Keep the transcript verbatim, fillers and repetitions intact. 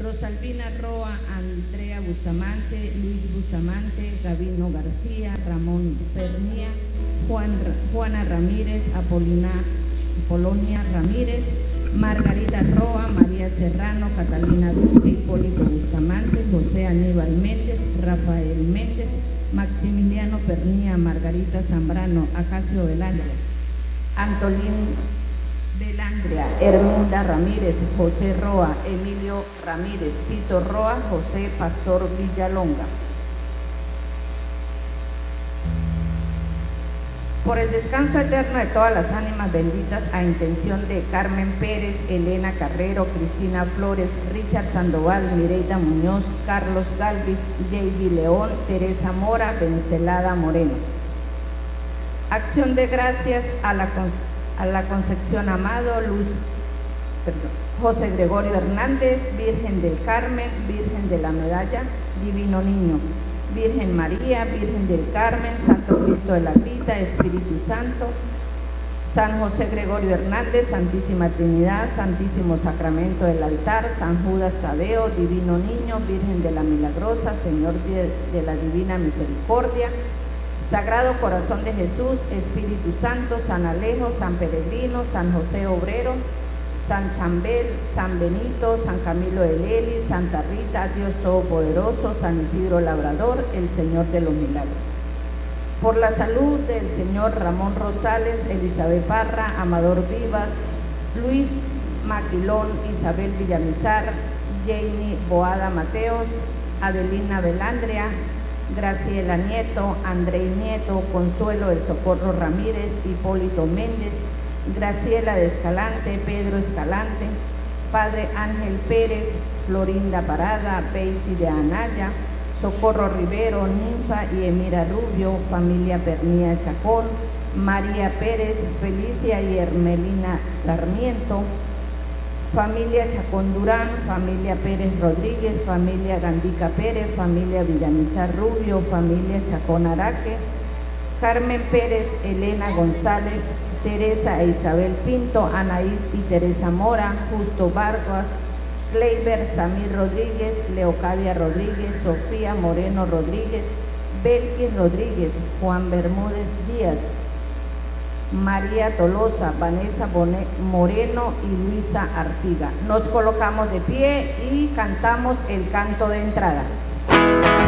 Rosalvina Roa, Andrea Bustamante, Luis Bustamante, Gabino García, Ramón Pernía, Juan, Juana Ramírez, Apolina, Polonia Ramírez, Margarita Roa, María Serrano, Catalina Duque, Hipólito Bustamante, José Aníbal Méndez, Rafael Méndez, Maximiliano Pernía, Margarita Zambrano, Acacio Velandria, Antolín Velandria, Herminda Ramírez, José Roa, Emilio Ramírez, Tito Roa, José Pastor Villalonga. Por el descanso eterno de todas las ánimas benditas, a intención de Carmen Pérez, Elena Carrero, Cristina Flores, Richard Sandoval, Mireida Muñoz, Carlos Galvis, J D León, Teresa Mora, Vencelada Moreno. Acción de gracias a la, a la Concepción Amado, Luz, perdón, José Gregorio Hernández, Virgen del Carmen, Virgen de la Medalla, Divino Niño, Virgen María, Virgen del Carmen, Santo Cristo de la Grita, Espíritu Santo, San José Gregorio Hernández, Santísima Trinidad, Santísimo Sacramento del altar, San Judas Tadeo, Divino Niño, Virgen de la Milagrosa, Señor de, de la Divina Misericordia, Sagrado Corazón de Jesús, Espíritu Santo, San Alejo, San Peregrino, San José Obrero, San Chambel, San Benito, San Camilo de Lely, Santa Rita, Dios Todopoderoso, San Isidro Labrador, el Señor de los Milagros. Por la salud del señor Ramón Rosales, Elizabeth Parra, Amador Vivas, Luis Maquilón, Isabel Villamizar, Jamie Boada Mateos, Adelina Velandria, Graciela Nieto, Andrei Nieto, Consuelo del Socorro Ramírez, Hipólito Méndez, Graciela de Escalante, Pedro Escalante, Padre Ángel Pérez, Florinda Parada, Beisy de Anaya, Socorro Rivero, Ninfa y Emira Rubio, familia Pernía Chacón, María Pérez, Felicia y Hermelina Sarmiento, familia Chacón Durán, familia Pérez Rodríguez, familia Gandica Pérez, familia Villamizar Rubio, familia Chacón Araque, Carmen Pérez, Elena González, Teresa e Isabel Pinto, Anaís y Teresa Mora, Justo Vargas, Kleiber Samir Rodríguez, Leocadia Rodríguez, Sofía Moreno Rodríguez, Belkis Rodríguez, Juan Bermúdez Díaz, María Tolosa, Vanessa Bonet Moreno y Luisa Artiga. Nos colocamos de pie y cantamos el canto de entrada.